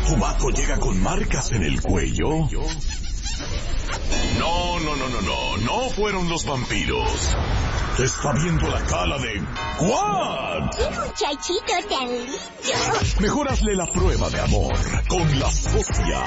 fumato llega con marcas en el cuello. No fueron los vampiros. Te está viendo la cara de... ¿What? ¡Qué muchachito tan lindo! Mejor hazle la prueba de amor con la socia.